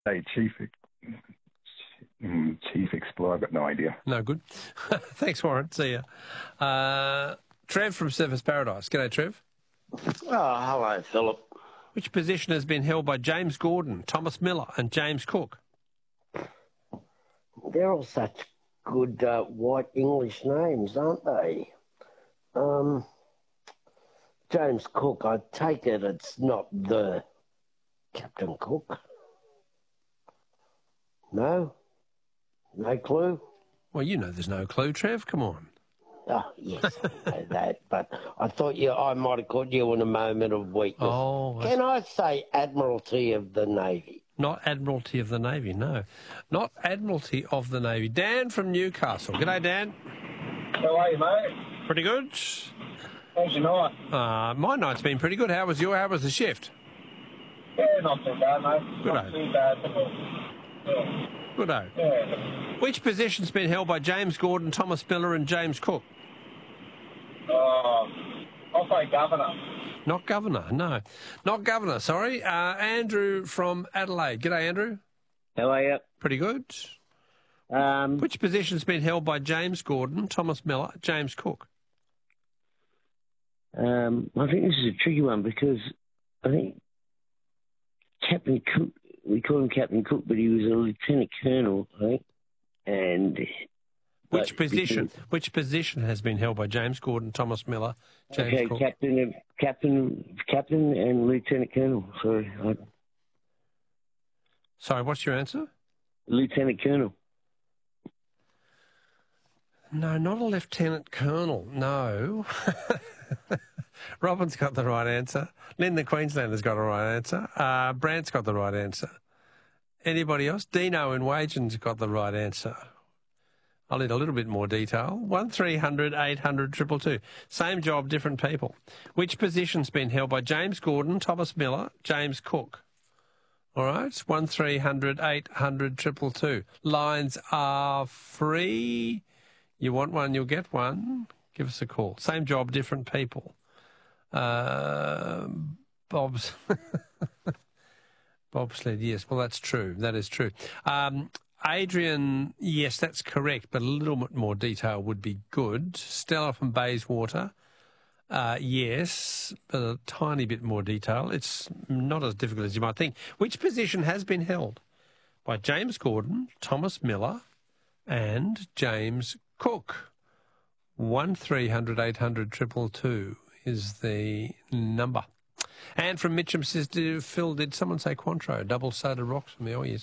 Hey, Chief Explorer. I've got no idea. No good. Thanks, Warren. See ya. Trev from Surfers Paradise. G'day, Trev. Oh, hello, Philip. Which position has been held by James Gordon, Thomas Miller and James Cook? They're all such good white English names, aren't they? James Cook, I take it it's not the Captain Cook. No? No clue? Well, you know there's no clue, Trev. Come on. Oh, yes, I know that, but I thought I might have caught you in a moment of weakness. Oh, can I say Admiralty of the Navy? Not Admiralty of the Navy, no. Not Admiralty of the Navy. Dan from Newcastle. G'day, Dan. How are you, mate? Pretty good. How's your night? My night's been pretty good. How was the shift? Yeah, not too bad, mate. Good Not too bad. Yeah. Good-o. Yeah. Which position's been held by James Gordon, Thomas Miller and James Cook? I'll say governor. Not governor, no. Not governor, sorry. Andrew from Adelaide. G'day, Andrew. How are you? Pretty good. Which position's been held by James Gordon, Thomas Miller, James Cook? I think this is a tricky one because I think Captain Cook, we call him Captain Cook, but he was a lieutenant colonel, I think. And which position has been held by James Gordon, Thomas Miller, James Cook? Captain and lieutenant colonel. Sorry, what's your answer? Lieutenant colonel. No, not a lieutenant colonel. No. Robin's got the right answer. Lynn the Queenslander's got the right answer. Brant's got the right answer. Anybody else? Dino in Wagen's got the right answer. I'll need a little bit more detail. 1300 800 222. Same job, different people. Which position's been held by James Gordon, Thomas Miller, James Cook? All right, 1300 800 222. Lines are free. You want one, you'll get one. Give us a call. Same job, different people. Bob's bobsled, yes. Well, that's true. That is true. Adrian, yes, that's correct, but a little bit more detail would be good. Stella from Bayswater, yes, but a tiny bit more detail. It's not as difficult as you might think. Which position has been held by James Gordon, Thomas Miller and James Cook? 1300 800 222 is the number. And from Mitcham says, Phil, did someone say Cointreau? Double soda rocks from the